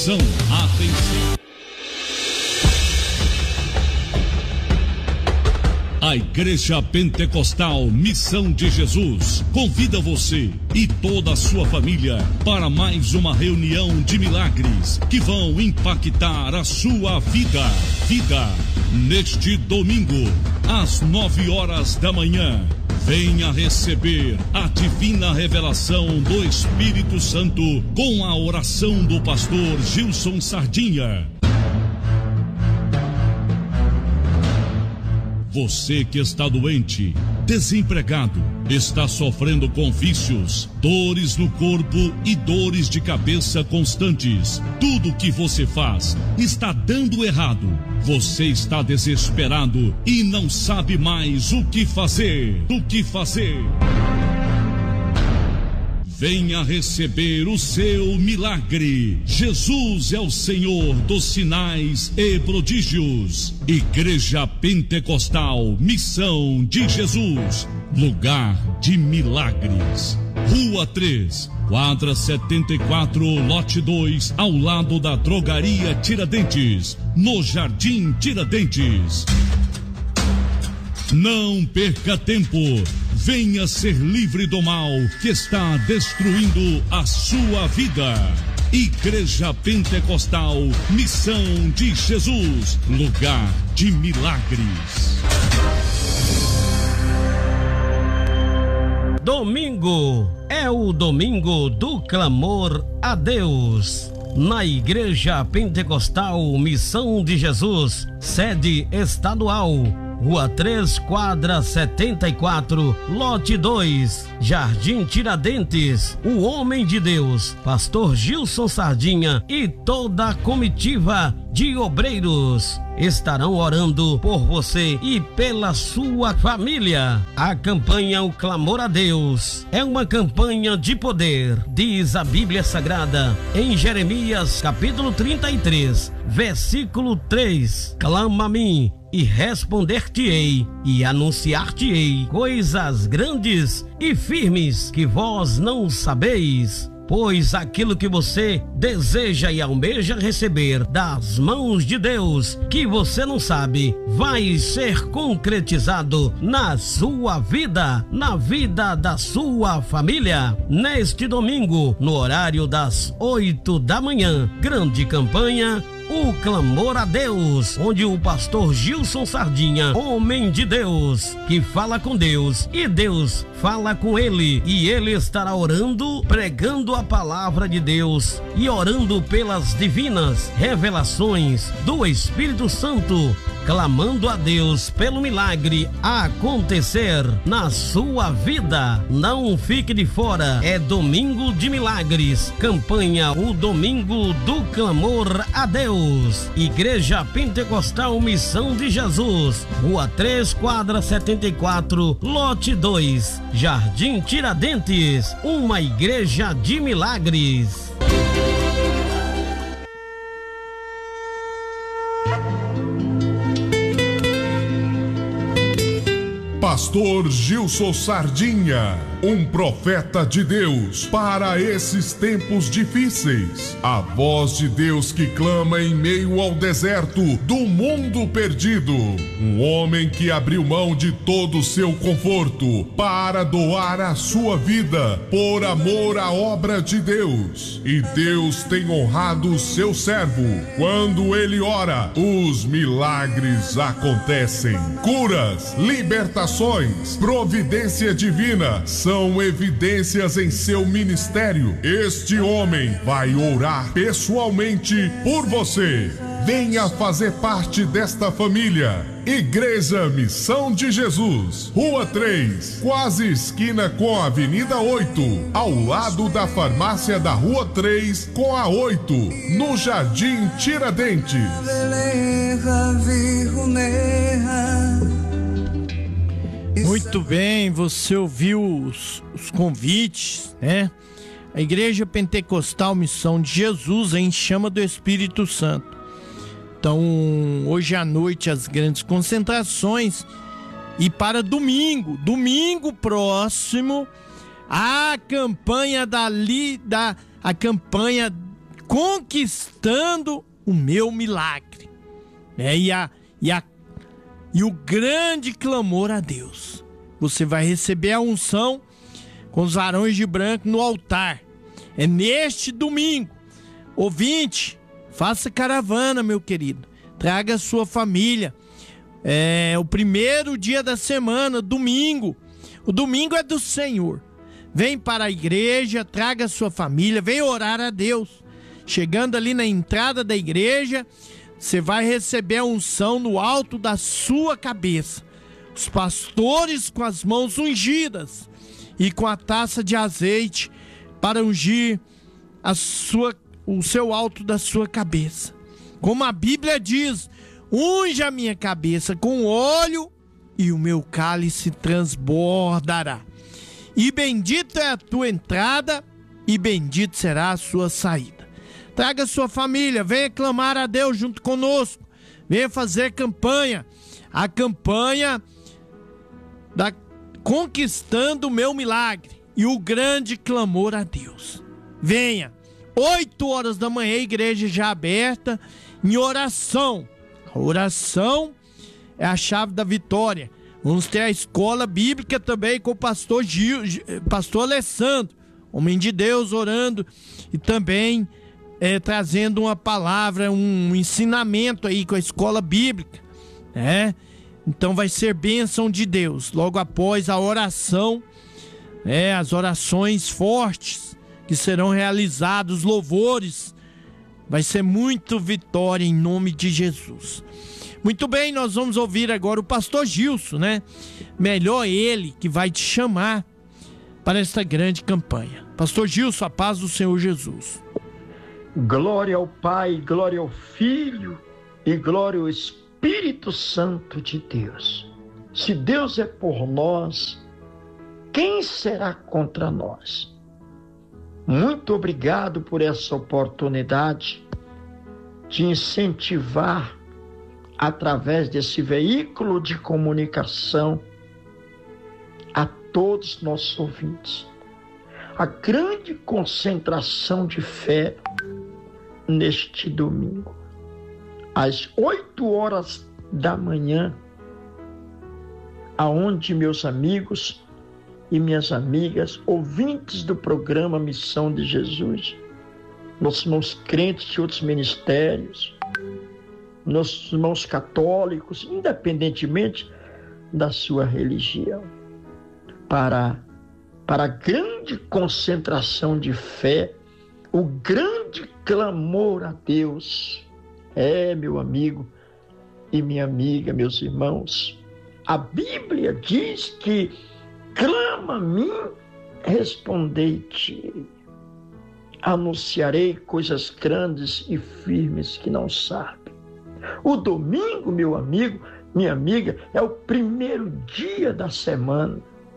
Atenção! A Igreja Pentecostal Missão de Jesus convida você e toda a sua família para mais uma reunião de milagres que vão impactar a sua vida. Neste domingo, às 9 horas da manhã, venha receber a divina revelação do Espírito Santo com a oração do pastor Gilson Sardinha. Você que está doente, desempregado, está sofrendo com vícios, dores no corpo e dores de cabeça constantes. Tudo que você faz está dando errado. Você está desesperado e não sabe mais o que fazer. Venha receber o seu milagre. Jesus é o Senhor dos sinais e prodígios. Igreja Pentecostal Missão de Jesus, lugar de milagres. Rua 3, quadra 74, lote 2, ao lado da Drogaria Tiradentes, no Jardim Tiradentes. Não perca tempo. Venha ser livre do mal que está destruindo a sua vida. Igreja Pentecostal Missão de Jesus, lugar de milagres. Domingo é o domingo do clamor a Deus. Na Igreja Pentecostal Missão de Jesus, sede estadual, Rua 3, quadra 74, lote 2, Jardim Tiradentes. O homem de Deus, pastor Gilson Sardinha e toda a comitiva de obreiros estarão orando por você e pela sua família. A campanha O Clamor a Deus é uma campanha de poder, diz a Bíblia Sagrada em Jeremias capítulo 33, versículo 3. Clama a mim e responder-te-ei e anunciar-te-ei coisas grandes e firmes que vós não sabeis. Pois aquilo que você deseja e almeja receber das mãos de Deus, que você não sabe, vai ser concretizado na sua vida, na vida da sua família. Neste domingo, no horário das 8 da manhã, grande campanha O Clamor a Deus, onde o pastor Gilson Sardinha, homem de Deus, que fala com Deus e Deus fala com ele, e ele estará orando, pregando a palavra de Deus e orando pelas divinas revelações do Espírito Santo, clamando a Deus pelo milagre a acontecer na sua vida. Não fique de fora, é domingo de milagres, campanha O Domingo do Clamor a Deus. Igreja Pentecostal Missão de Jesus, Rua 3, quadra 74, lote 2, Jardim Tiradentes, uma igreja de milagres. Pastor Gilson Sardinha, um profeta de Deus para esses tempos difíceis. A voz de Deus que clama em meio ao deserto do mundo perdido. Um homem que abriu mão de todo o seu conforto para doar a sua vida por amor à obra de Deus. E Deus tem honrado o seu servo. Quando ele ora, os milagres acontecem. Curas, libertações, providência divina são evidências em seu ministério. Este homem vai orar pessoalmente por você. Venha fazer parte desta família. Igreja Missão de Jesus, Rua 3, quase esquina com a Avenida 8, ao lado da farmácia da Rua 3 com a 8, no Jardim Tiradentes. Muito bem, você ouviu os convites, né? A Igreja Pentecostal Missão de Jesus em Chama do Espírito Santo. Então, hoje à noite, as grandes concentrações. E para domingo próximo, a campanha a campanha conquistando o meu milagre. E o grande clamor a Deus. Você vai receber a unção com os varões de branco no altar. É neste domingo. Ouvinte, faça caravana, meu querido. Traga a sua família. É o primeiro dia da semana, domingo. O domingo é do Senhor. Vem para a igreja, traga a sua família, vem orar a Deus. Chegando ali na entrada da igreja, você vai receber a unção no alto da sua cabeça. Os pastores com as mãos ungidas e com a taça de azeite para ungir o seu alto da sua cabeça. Como a Bíblia diz, unja a minha cabeça com óleo e o meu cálice transbordará. E bendita é a tua entrada e bendito será a sua saída. Traga sua família, venha clamar a Deus junto conosco. Venha fazer campanha. A campanha da Conquistando o Meu Milagre e o grande clamor a Deus. Venha. 8 horas da manhã, a igreja já aberta em oração. A oração é a chave da vitória. Vamos ter a escola bíblica também com o pastor Alessandro, homem de Deus, orando e também trazendo uma palavra, um ensinamento aí com a escola bíblica, né? Então vai ser bênção de Deus. Logo após a oração, as orações fortes que serão realizados, louvores, vai ser muito vitória em nome de Jesus. Muito bem, nós vamos ouvir agora o pastor Gilson, né? Melhor ele que vai te chamar para esta grande campanha. Pastor Gilson, a paz do Senhor Jesus. Glória ao Pai, glória ao Filho e glória ao Espírito Santo de Deus. Se Deus é por nós, quem será contra nós? Muito obrigado por essa oportunidade de incentivar, através desse veículo de comunicação, a todos nossos ouvintes, a grande concentração de fé neste domingo, às 8 horas da manhã, aonde meus amigos e minhas amigas, ouvintes do programa Missão de Jesus, nossos irmãos crentes de outros ministérios, nossos irmãos católicos, independentemente da sua religião, para a grande concentração de fé, o grande clamor a Deus. Meu amigo e minha amiga, meus irmãos, a Bíblia diz que clama a mim, respondei-te. Anunciarei coisas grandes e firmes que não sabe. O domingo, meu amigo, minha amiga, é o primeiro dia da semana,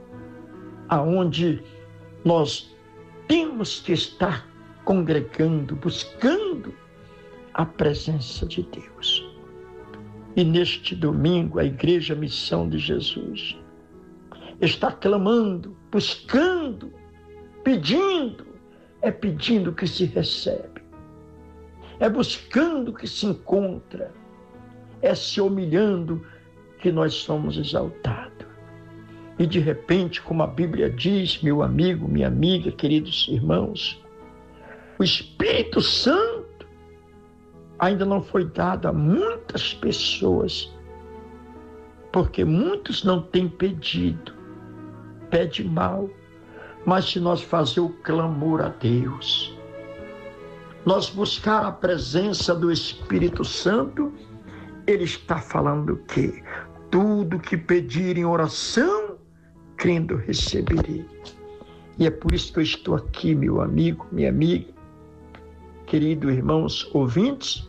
aonde nós temos que estar congregando, buscando a presença de Deus. E neste domingo, a Igreja Missão de Jesus está clamando, buscando, pedindo. É pedindo que se recebe. É buscando que se encontra. É se humilhando que nós somos exaltados. E de repente, como a Bíblia diz, meu amigo, minha amiga, queridos irmãos, o Espírito Santo ainda não foi dado a muitas pessoas, porque muitos não têm pedido, pede mal. Mas se nós fazer o clamor a Deus, nós buscar a presença do Espírito Santo, Ele está falando o quê? Tudo que pedir em oração, crendo receberei. E é por isso que eu estou aqui, meu amigo, minha amiga, queridos irmãos ouvintes,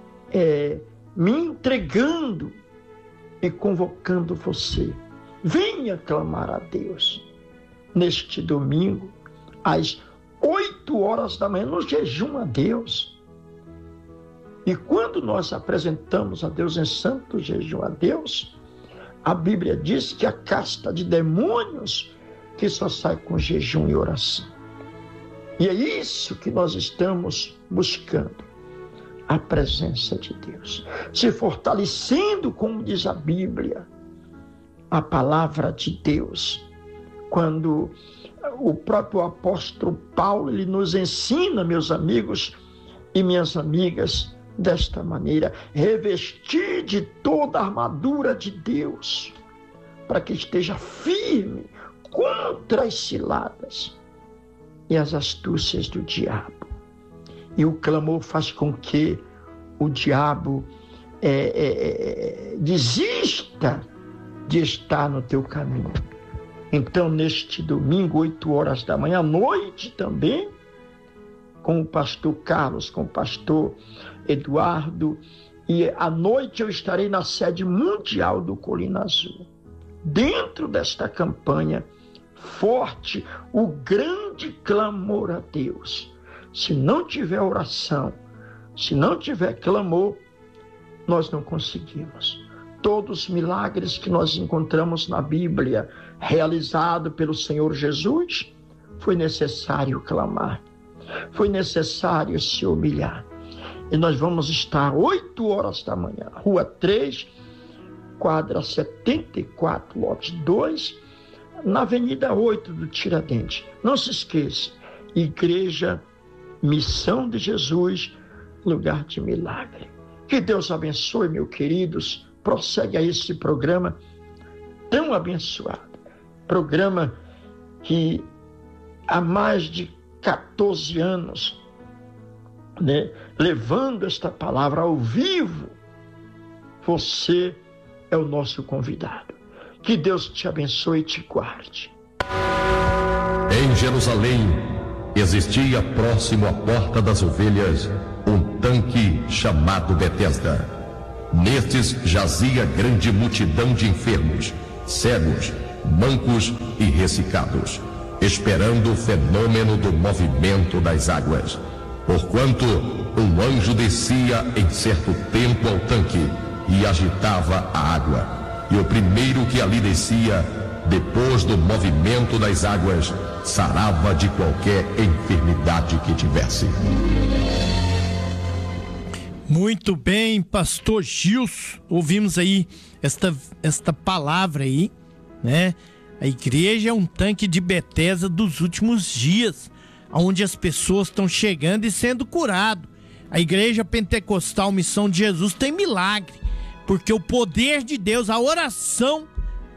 me entregando e convocando você. Venha clamar a Deus neste domingo, às 8 horas da manhã, no jejum a Deus. E quando nós apresentamos a Deus em santo jejum a Deus, a Bíblia diz que a casta de demônios que só sai com jejum e oração. E é isso que nós estamos buscando, a presença de Deus, se fortalecendo, como diz a Bíblia, a palavra de Deus. Quando o próprio apóstolo Paulo, ele nos ensina, meus amigos e minhas amigas, desta maneira: revestir de toda a armadura de Deus, para que esteja firme contra as ciladas e as astúcias do diabo. E o clamor faz com que o diabo desista de estar no teu caminho. Então, neste domingo, 8 horas da manhã, à noite também, com o pastor Carlos, com o pastor Eduardo, e à noite eu estarei na sede mundial do Colina Azul. Dentro desta campanha forte, o grande clamor a Deus. Se não tiver oração, se não tiver clamor, nós não conseguimos. Todos os milagres que nós encontramos na Bíblia, realizado pelo Senhor Jesus, foi necessário clamar, foi necessário se humilhar. E nós vamos estar 8 horas da manhã, Rua 3, quadra 74, lote 2, na Avenida 8 do Tiradentes. Não se esqueça, Igreja Missão de Jesus, lugar de milagre. Que Deus abençoe, meus queridos. Prossegue a esse programa tão abençoado. Programa que há mais de 14 anos, levando esta palavra ao vivo, você é o nosso convidado. Que Deus te abençoe e te guarde. Em Jerusalém, existia próximo à Porta das Ovelhas um tanque chamado Betesda. Nestes jazia grande multidão de enfermos, cegos, mancos e ressecados, esperando o fenômeno do movimento das águas. Porquanto um anjo descia em certo tempo ao tanque e agitava a água. E o primeiro que ali descia, depois do movimento das águas, sarava de qualquer enfermidade que tivesse. Muito bem, pastor Gilson, ouvimos aí esta palavra aí, né? A igreja é um tanque de Betesda dos últimos dias, onde as pessoas estão chegando e sendo curadas. A Igreja Pentecostal Missão de Jesus tem milagre, porque o poder de Deus, a oração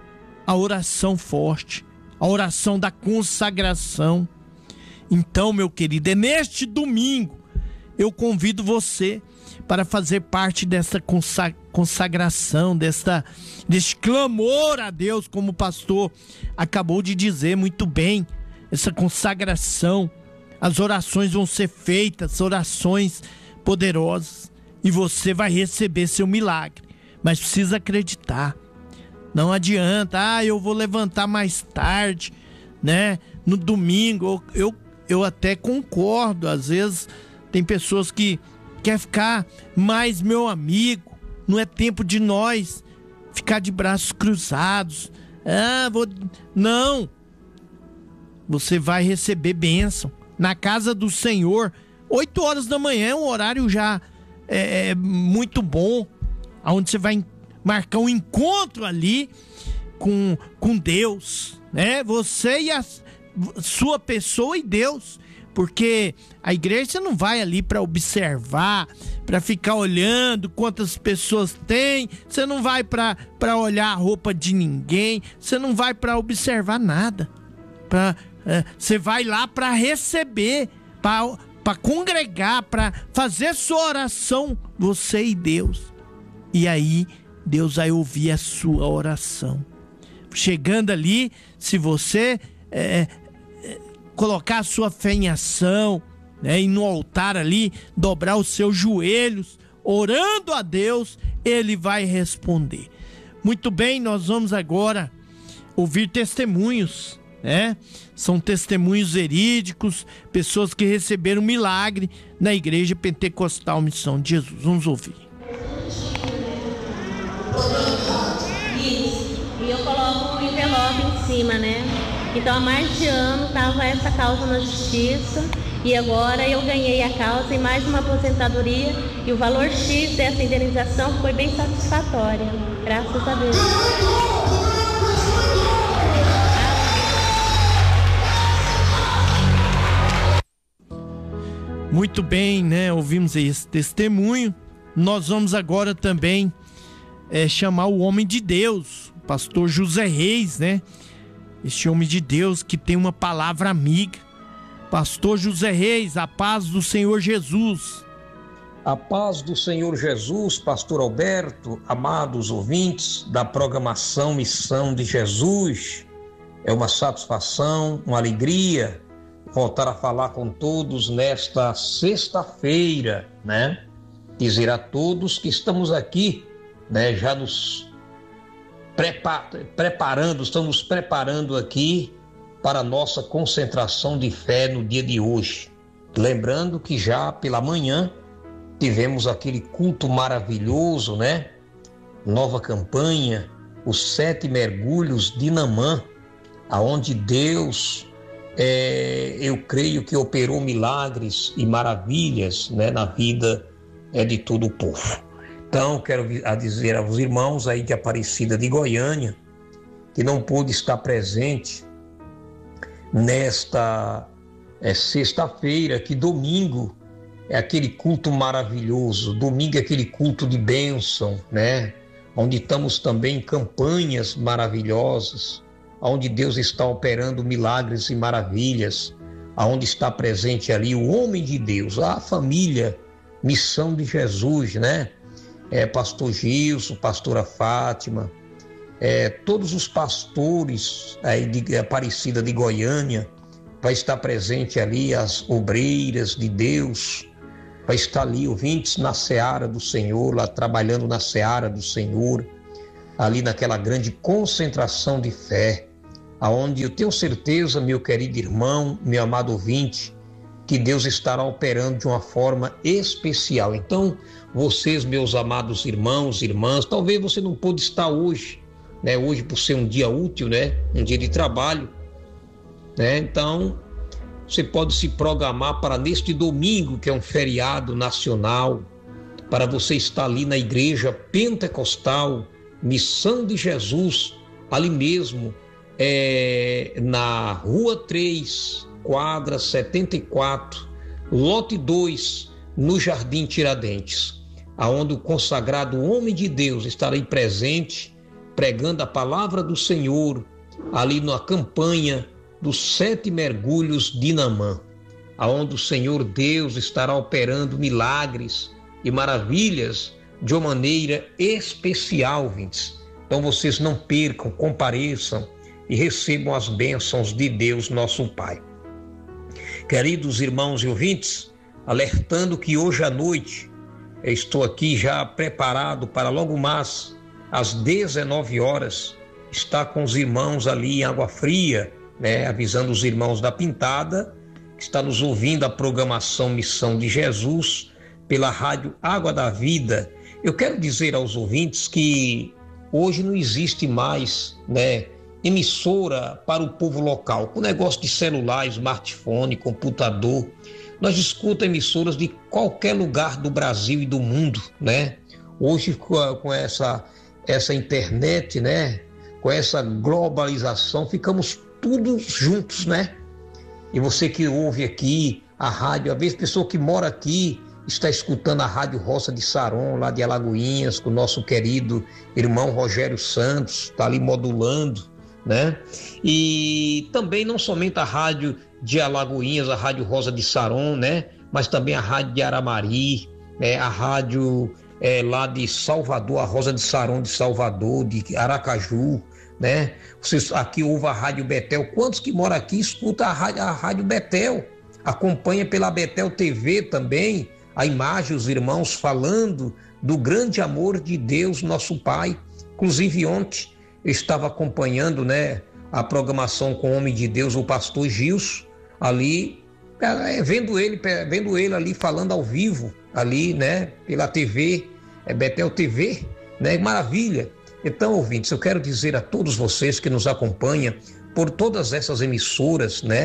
forte, a oração da consagração. Então, meu querido, é neste domingo, eu convido você para fazer parte dessa consagração, deste clamor a Deus, como o pastor acabou de dizer muito bem, essa consagração. As orações vão ser feitas, orações poderosas, e você vai receber seu milagre, mas precisa acreditar. Não adianta, eu vou levantar mais tarde, né? No domingo, eu até concordo, às vezes tem pessoas que quer ficar mais meu amigo, não é tempo de nós ficar de braços cruzados. Não, você vai receber bênção na casa do Senhor. 8 horas da manhã é um horário já muito bom, onde você vai marcar um encontro ali com Deus, né? Você e a sua pessoa e Deus. Porque a igreja, você não vai ali para observar, para ficar olhando quantas pessoas tem, você não vai para olhar a roupa de ninguém, você não vai para observar nada. Você vai lá para receber, para congregar, para fazer sua oração, você e Deus. E aí, Deus vai ouvir a sua oração. Chegando ali, se você colocar a sua fé em ação, né, e no altar ali, dobrar os seus joelhos, orando a Deus, Ele vai responder. Muito bem, nós vamos agora ouvir testemunhos, né? São testemunhos verídicos, pessoas que receberam milagre na Igreja Pentecostal Missão de Jesus. Vamos ouvir. Isso, e eu coloco um envelope em cima, né? Então há mais de ano estava essa causa na justiça E agora eu ganhei a causa e mais uma aposentadoria, e o valor X dessa indenização foi bem satisfatória, graças a Deus. Muito bem, né? Ouvimos esse testemunho. Nós vamos agora também chamar o homem de Deus, o pastor José Reis, né? Este homem de Deus que tem uma palavra amiga. Pastor José Reis, a paz do Senhor Jesus. A paz do Senhor Jesus, pastor Alberto, amados ouvintes da programação Missão de Jesus. É uma satisfação, uma alegria voltar a falar com todos nesta sexta-feira, né? Dizer a todos que estamos aqui, né? Já nos estamos nos preparando aqui para a nossa concentração de fé no dia de hoje. Lembrando que já pela manhã tivemos aquele culto maravilhoso, né? Nova campanha, os 7 mergulhos de Naamã, aonde Deus, eu creio que operou milagres e maravilhas, né, na vida de todo o povo. Então, quero dizer aos irmãos aí de Aparecida de Goiânia, que não pôde estar presente nesta sexta-feira, que domingo é aquele culto maravilhoso, domingo é aquele culto de bênção, né? Onde estamos também em campanhas maravilhosas, onde Deus está operando milagres e maravilhas, onde está presente ali o homem de Deus, a família Missão de Jesus, né? Pastor Gilson, pastora Fátima, todos os pastores aí de Aparecida de Goiânia, vai estar presente ali as obreiras de Deus, vai estar ali ouvintes na seara do Senhor, lá trabalhando na seara do Senhor, ali naquela grande concentração de fé, aonde eu tenho certeza, meu querido irmão, meu amado ouvinte, que Deus estará operando de uma forma especial. Então, vocês, meus amados irmãos, irmãs, talvez você não pôde estar hoje, né? Hoje por ser um dia útil, né? Um dia de trabalho, né? Então, você pode se programar para neste domingo, que é um feriado nacional, para você estar ali na igreja pentecostal, Missão de Jesus, ali mesmo, na Rua 3, quadra 74, lote 2, no Jardim Tiradentes, aonde o consagrado homem de Deus estará aí presente, pregando a palavra do Senhor, ali na campanha dos 7 mergulhos de Naamã, aonde o Senhor Deus estará operando milagres e maravilhas de uma maneira especial, vintes. Então vocês não percam, compareçam e recebam as bênçãos de Deus, nosso Pai. Queridos irmãos e ouvintes, alertando que hoje à noite eu estou aqui já preparado para logo mais às 19 horas estar com os irmãos ali em Água Fria, né, avisando os irmãos da Pintada que está nos ouvindo a programação Missão de Jesus pela rádio Água da Vida. Eu quero dizer aos ouvintes que hoje não existe mais, né, emissora para o povo local, com negócio de celular, smartphone, computador. Nós escutamos emissoras de qualquer lugar do Brasil e do mundo, né? Hoje com essa internet, né? Com essa globalização, ficamos todos juntos, né? E você que ouve aqui a rádio, às vezes pessoa que mora aqui está escutando a rádio Roça de Saron, lá de Alagoinhas, com o nosso querido irmão Rogério Santos, está ali modulando, né? E também não somente a rádio de Alagoinhas, a rádio Rosa de Saron, né? Mas também a rádio de Aramari, né? A rádio lá de Salvador, a Rosa de Saron de Salvador, de Aracaju, né? Vocês aqui ouvem a rádio Betel. Quantos que moram aqui escutam a rádio Betel? Acompanha pela Betel TV também a imagem, os irmãos falando do grande amor de Deus, nosso Pai. Inclusive ontem eu estava acompanhando, né, a programação com o homem de Deus, o pastor Gilson, ali, vendo ele ali falando ao vivo, ali, né, pela TV, Betel TV, né, maravilha. Então, ouvintes, eu quero dizer a todos vocês que nos acompanham por todas essas emissoras, né,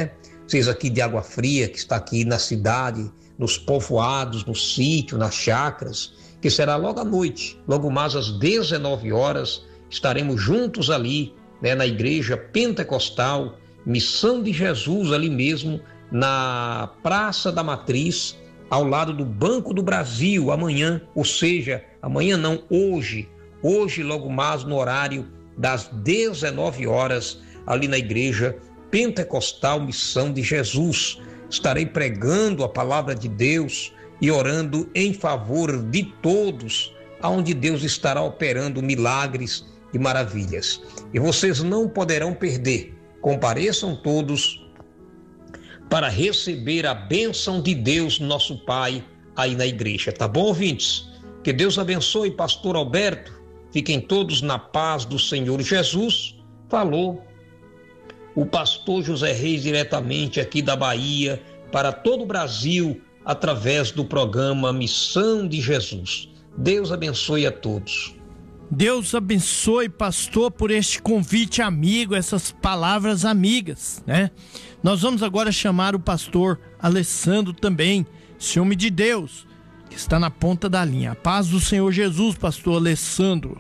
vocês aqui de Água Fria, que está aqui na cidade, nos povoados, no sítio, nas chácaras, que será logo à noite, logo mais às 19 horas, estaremos juntos ali, né, na Igreja Pentecostal Missão de Jesus, ali mesmo na Praça da Matriz, ao lado do Banco do Brasil, amanhã, ou seja, amanhã não, hoje logo mais no horário das 19 horas, ali na Igreja Pentecostal Missão de Jesus. Estarei pregando a palavra de Deus e orando em favor de todos, aonde Deus estará operando milagres e maravilhas. E vocês não poderão perder. Compareçam todos para receber a bênção de Deus, nosso Pai, aí na igreja. Tá bom, ouvintes? Que Deus abençoe, pastor Alberto. Fiquem todos na paz do Senhor Jesus. Falou o pastor José Reis, diretamente aqui da Bahia, para todo o Brasil, através do programa Missão de Jesus. Deus abençoe a todos. Deus abençoe, pastor, por este convite amigo, essas palavras amigas, né? Nós vamos agora chamar o pastor Alessandro também, esse homem de Deus, que está na ponta da linha. A paz do Senhor Jesus, pastor Alessandro.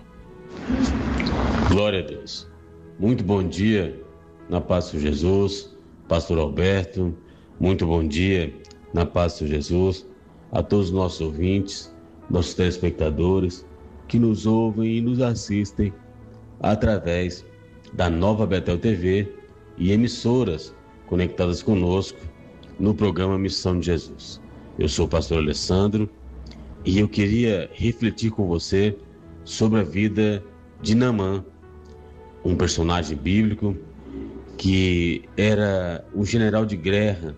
Glória a Deus. Muito bom dia, na paz do Jesus, pastor Alberto. Muito bom dia, na paz do Jesus, a todos os nossos ouvintes, nossos telespectadores, que nos ouvem e nos assistem através da Nova Betel TV e emissoras conectadas conosco no programa Missão de Jesus. Eu sou o pastor Alessandro e eu queria refletir com você sobre a vida de Naamã, um personagem bíblico que era um general de guerra,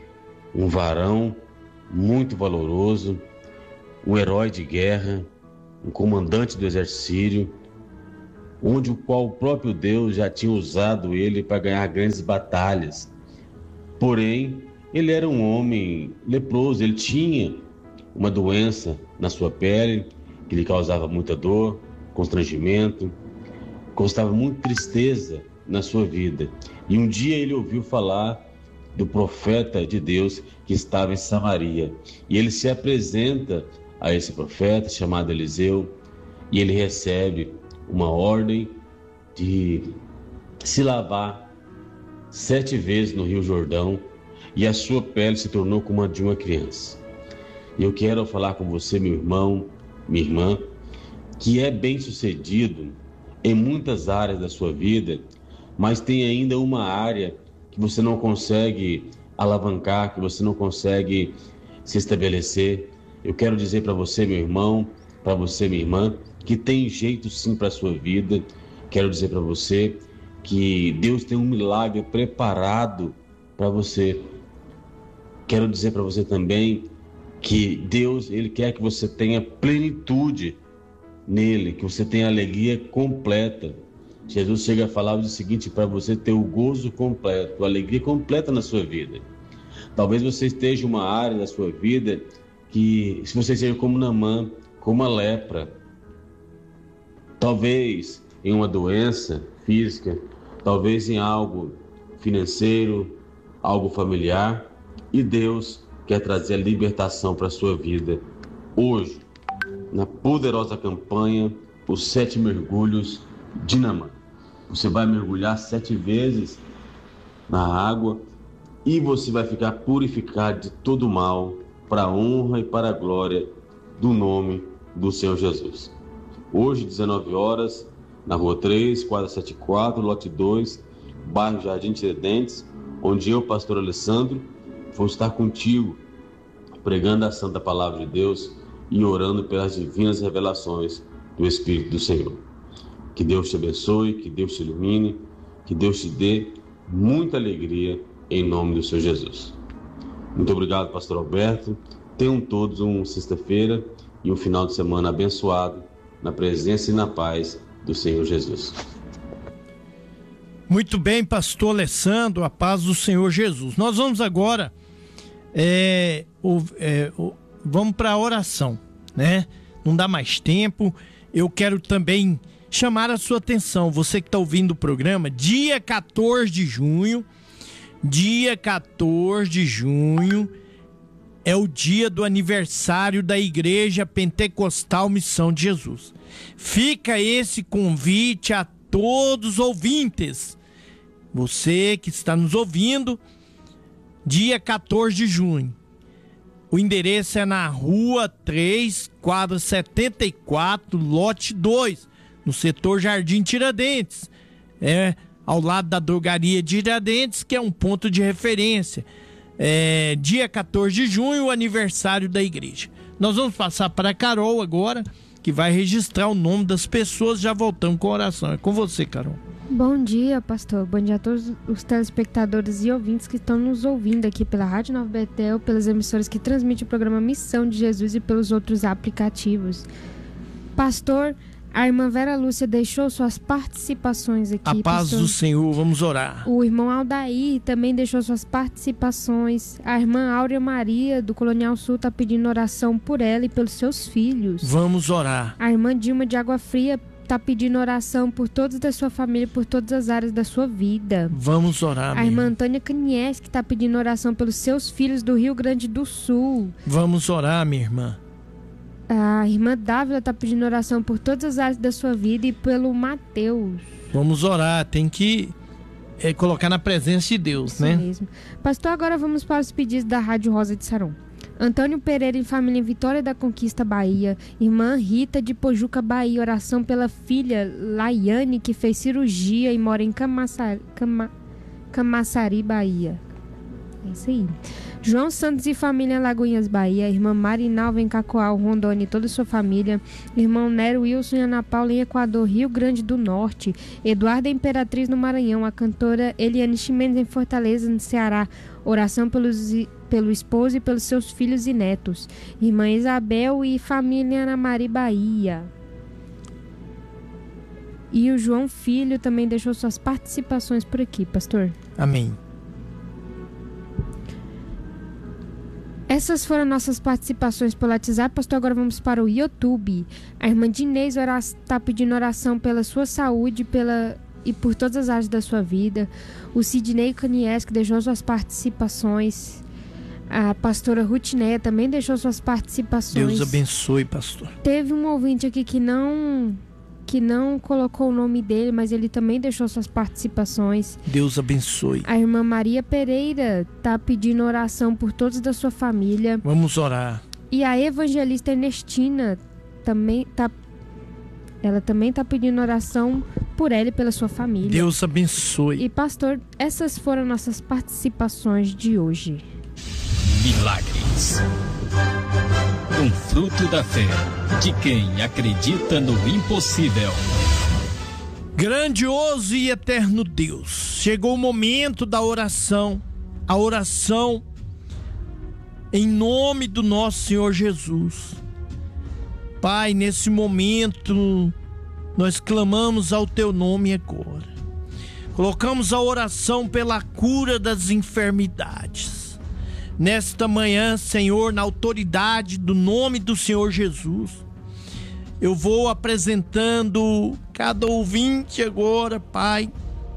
um varão muito valoroso, um herói de guerra, um comandante do exército sírio, onde o qual o próprio Deus já tinha usado ele para ganhar grandes batalhas. Porém, ele era um homem leproso, ele tinha uma doença na sua pele que lhe causava muita dor, constrangimento, causava muita tristeza na sua vida. E um dia ele ouviu falar do profeta de Deus que estava em Samaria. E ele se apresenta a esse profeta chamado Eliseu, e ele recebe uma ordem de se lavar 7 vezes no Rio Jordão, e a sua pele se tornou como a de uma criança. E eu quero falar com você, meu irmão, minha irmã, que é bem sucedido em muitas áreas da sua vida, mas tem ainda uma área que você não consegue alavancar, que você não consegue se estabelecer. Eu quero dizer para você, meu irmão, para você, minha irmã, que tem jeito sim para a sua vida. Quero dizer para você que Deus tem um milagre preparado para você. Quero dizer para você também que Deus, Ele quer que você tenha plenitude nele, que você tenha alegria completa. Jesus chega a falar o seguinte, para você ter o gozo completo, a alegria completa na sua vida. Talvez você esteja em uma área da sua vida que, se você seja como Naamã, como a lepra, talvez em uma doença física, talvez em algo financeiro, algo familiar, e Deus quer trazer a libertação para a sua vida hoje, na poderosa campanha, os 7 mergulhos de Naamã. Você vai mergulhar 7 vezes na água e você vai ficar purificado de todo mal, para a honra e para a glória do nome do Senhor Jesus. Hoje, 19 horas, na Rua 3, quadra 74, lote 2, bairro Jardim Tiradentes, onde eu, pastor Alessandro, vou estar contigo, pregando a santa palavra de Deus e orando pelas divinas revelações do Espírito do Senhor. Que Deus te abençoe, que Deus te ilumine, que Deus te dê muita alegria em nome do Senhor Jesus. Muito obrigado, pastor Alberto. Tenham todos uma sexta-feira e um final de semana abençoado na presença e na paz do Senhor Jesus. Muito bem, pastor Alessandro, a paz do Senhor Jesus. Nós vamos agora vamos para a oração, né? Não dá mais tempo. Eu quero também chamar a sua atenção, você que está ouvindo o programa, dia 14 de junho, Dia 14 de junho é o dia do aniversário da Igreja Pentecostal Missão de Jesus. Fica esse convite a todos os ouvintes. Você que está nos ouvindo, dia 14 de junho. O endereço é na Rua 3, quadra 74, lote 2, no setor Jardim Tiradentes. Ao lado da drogaria Tiradentes, que é um ponto de referência. Dia 14 de junho, o aniversário da igreja. Nós vamos passar para a Carol agora, que vai registrar o nome das pessoas. Já voltamos com a oração. É com você, Carol. Bom dia, pastor. Bom dia a todos os telespectadores e ouvintes que estão nos ouvindo aqui pela Rádio Nova Betel, pelas emissoras que transmitem o programa Missão de Jesus e pelos outros aplicativos. Pastor, a irmã Vera Lúcia deixou suas participações aqui. A paz pastor. do Senhor, vamos orar. O irmão Aldair também deixou suas participações. A irmã Áurea Maria, do Colonial Sul, está pedindo oração por ela e pelos seus filhos. Vamos orar. A irmã Dilma de Água Fria está pedindo oração por todos da sua família, por todas as áreas da sua vida. Vamos orar, A irmã Antônia Canies, que está pedindo oração pelos seus filhos do Rio Grande do Sul. Vamos orar, minha irmã. A irmã Dávila está pedindo oração por todas as áreas da sua vida e pelo Mateus. Vamos orar, tem que colocar na presença de Deus, Isso né? mesmo. Pastor, agora vamos para os pedidos da Rádio Rosa de Saron. Antônio Pereira, em família em Vitória da Conquista, Bahia. Irmã Rita, de Pojuca, Bahia. Oração pela filha Laiane, que fez cirurgia e mora em Camaçari, Bahia. É isso aí. João Santos e família em Lagoinhas, Bahia. Irmã Marinalva, em Cacoal, Rondônia, e toda a sua família. Irmão Nero Wilson e Ana Paula, em Equador, Rio Grande do Norte. Eduarda Imperatriz, no Maranhão. A cantora Eliane Ximenes, em Fortaleza, no Ceará. Oração pelo esposo e pelos seus filhos e netos. Irmã Isabel e família Ana Maria, Bahia. E o João Filho também deixou suas participações por aqui, pastor. Amém. Essas foram nossas participações pelo WhatsApp, pastor. Agora vamos para o YouTube. A irmã Dinês está pedindo oração pela sua saúde e por todas as áreas da sua vida. O Sidney Canies, que deixou suas participações. A pastora Rutineia também deixou suas participações. Deus abençoe, pastor. Teve um ouvinte aqui que não colocou o nome dele, mas ele também deixou suas participações. Deus abençoe. A irmã Maria Pereira está pedindo oração por todos da sua família. Vamos orar. E a evangelista Ernestina também está pedindo oração por ela e pela sua família. Deus abençoe. E pastor, essas foram nossas participações de hoje. Milagres. Um fruto da fé de quem acredita no impossível. Grandioso e eterno Deus, chegou o momento da oração. A oração em nome do nosso Senhor Jesus. Pai, nesse momento nós clamamos ao teu nome agora. Colocamos a oração pela cura das enfermidades. Nesta manhã, Senhor, na autoridade do nome do Senhor Jesus, eu vou apresentando cada ouvinte agora, Pai,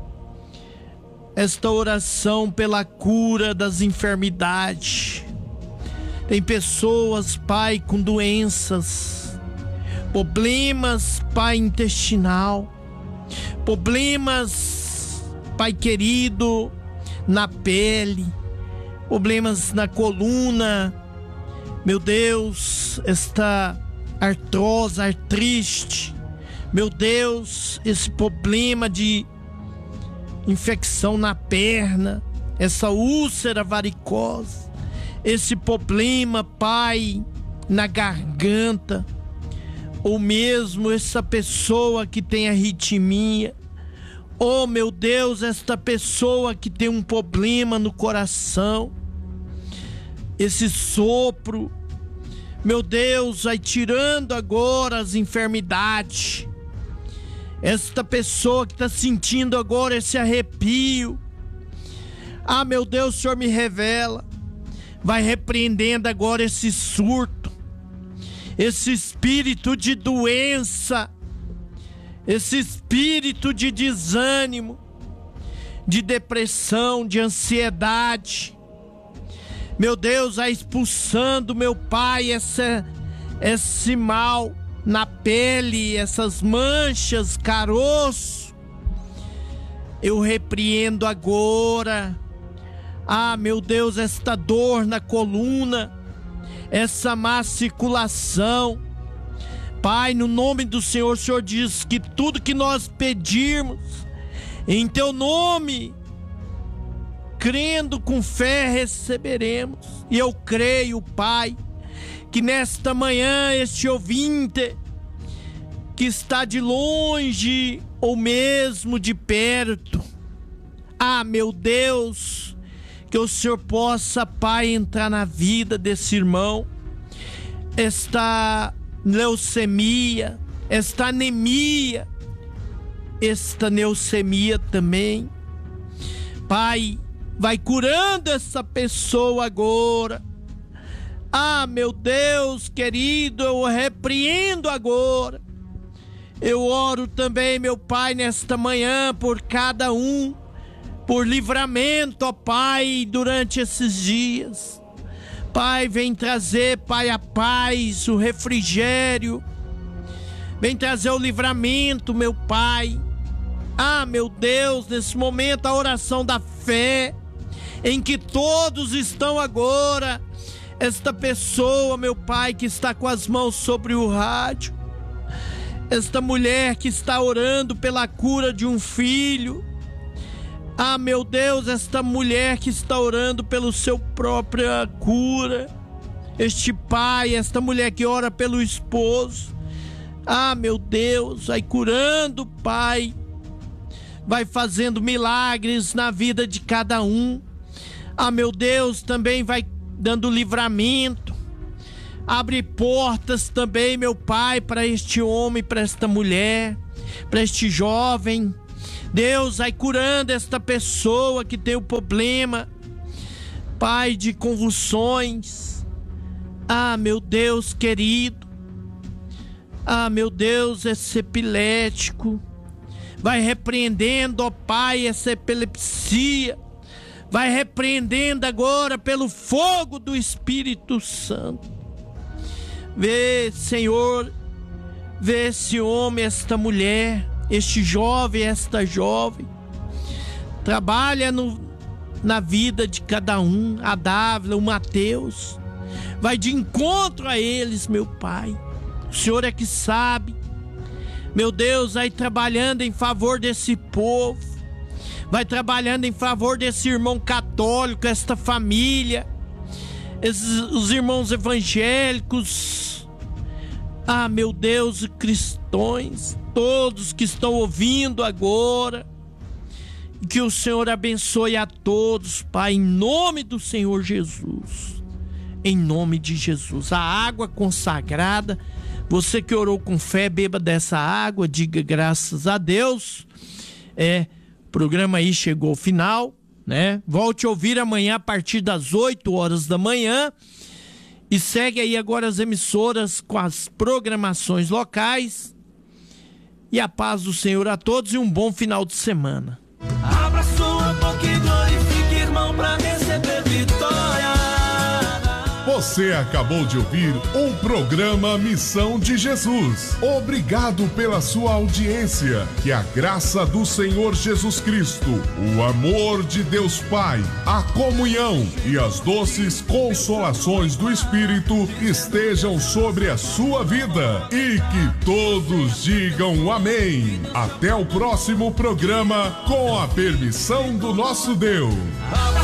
esta oração pela cura das enfermidades. Tem pessoas, Pai, com doenças, problemas, Pai, intestinal, problemas, Pai querido, na pele, problemas na coluna, meu Deus, esta artrose, artrite, meu Deus, esse problema de infecção na perna, essa úlcera varicosa, esse problema, Pai, na garganta, ou mesmo essa pessoa que tem arritmia, oh meu Deus, esta pessoa que tem um problema no coração, esse sopro, meu Deus, vai tirando agora as enfermidades. Esta pessoa que está sentindo agora esse arrepio, ah meu Deus, o Senhor me revela, vai repreendendo agora esse surto, esse espírito de doença, esse espírito de desânimo. de depressão, de ansiedade. Meu Deus, vai expulsando, meu Pai, esse mal na pele, essas manchas, caroço. Eu repreendo agora. Meu Deus, esta dor na coluna, essa má circulação. Pai, no nome do Senhor, o Senhor diz que tudo que nós pedirmos em Teu nome, crendo com fé, receberemos. E eu creio, Pai, que nesta manhã este ouvinte que está de longe ou mesmo de perto, meu Deus, que o Senhor possa, Pai, entrar na vida desse irmão. Esta leucemia, esta anemia, esta leucemia também, Pai, vai curando essa pessoa agora. Meu Deus querido, eu repreendo agora. Eu oro também, meu Pai, nesta manhã por cada um, por livramento, ó Pai, durante esses dias. Pai, vem trazer, Pai, a paz, o refrigério. Vem trazer o livramento, meu Pai. Meu Deus, nesse momento a oração da fé, em que todos estão agora. Esta pessoa, meu Pai, que está com as mãos sobre o rádio. Esta mulher que está orando pela cura de um filho. Meu Deus, esta mulher que está orando pelo seu própria cura. Este pai, esta mulher que ora pelo esposo. Meu Deus, vai curando, Pai. Vai fazendo milagres na vida de cada um. Meu Deus, também vai dando livramento. Abre portas também, meu Pai, para este homem, para esta mulher, para este jovem. Deus, vai curando esta pessoa que tem o problema, Pai, de convulsões. Meu Deus querido. Meu Deus, esse epilético. Vai repreendendo, ó Pai, essa epilepsia. Vai repreendendo agora pelo fogo do Espírito Santo. Vê, Senhor, vê esse homem, esta mulher, este jovem, esta jovem. Trabalha na vida de cada um. A Dávila, o Mateus. Vai de encontro a eles, meu Pai. O Senhor é que sabe. Meu Deus, vai trabalhando em favor desse povo. Vai trabalhando em favor desse irmão católico, esta família. Os irmãos evangélicos. Meu Deus, cristãos. Todos que estão ouvindo agora. Que o Senhor abençoe a todos, Pai, em nome do Senhor Jesus. Em nome de Jesus. A água consagrada. Você que orou com fé, beba dessa água, diga graças a Deus. O programa aí chegou ao final, né? Volte a ouvir amanhã a partir das 8 horas da manhã. E segue aí agora as emissoras com as programações locais. E a paz do Senhor a todos e um bom final de semana. Abra sua boca e glorifique, irmão, pra receber vitória. Você acabou de ouvir um programa Missão de Jesus. Obrigado pela sua audiência. Que a graça do Senhor Jesus Cristo, o amor de Deus Pai, a comunhão e as doces consolações do Espírito estejam sobre a sua vida. E que todos digam amém. Até o próximo programa, com a permissão do nosso Deus.